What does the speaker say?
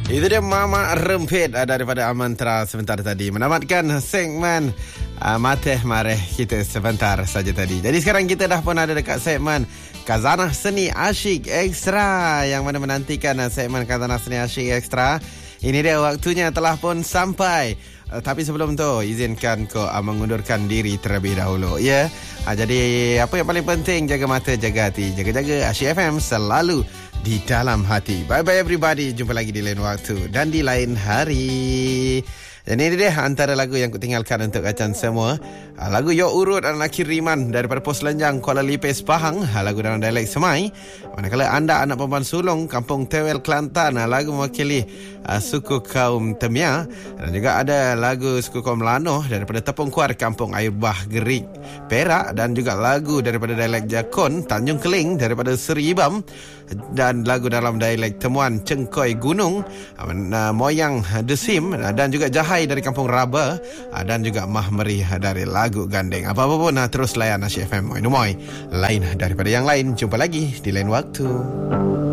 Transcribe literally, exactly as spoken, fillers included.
Itu dia Mama Rempit daripada Amantra sebentar tadi. Menamatkan segmen uh, Mateh Mareh kita sebentar saja tadi. Jadi sekarang kita dah pun ada dekat segmen Khazanah Seni Asyik Ekstra. Yang mana menantikan uh, segmen Khazanah Seni Asyik Ekstra. Ini dia waktunya telah pun sampai. Uh, tapi sebelum tu izinkan kau uh, mengundurkan diri terlebih dahulu. Ya. Yeah? Uh, jadi apa yang paling penting, jaga mata, jaga hati. Jaga-jaga Asyik F M selalu di dalam hati. Bye-bye everybody. Jumpa lagi di lain waktu dan di lain hari. Dan ini dia antara lagu yang aku tinggalkan untuk kacang semua. Lagu Yo Urut Anak Kiriman daripada Pos Lenjang, Kuala Lipis, Pahang. Lagu dalam dialek Semai. Manakala anda anak perempuan sulung, Kampung Tewel, Kelantan. Lagu mewakili uh, suku kaum Temia. Dan juga ada lagu suku kaum Melanoh daripada Tepung Kuar, Kampung Air Bah Gerik, Perak. Dan juga lagu daripada dialek Jakun, Tanjung Keling daripada Seri Ibam. Dan lagu dalam dialek Temuan, Cengkoi Gunung, uh, Moyang Desim. Dan juga Jahai dari Kampung Raba. uh, Dan juga Mah Merih dari lagu Gandeng. Apa-apa pun uh, terus layan Asyik F M. Moy Numoy lain daripada yang lain. Jumpa lagi di lain waktu.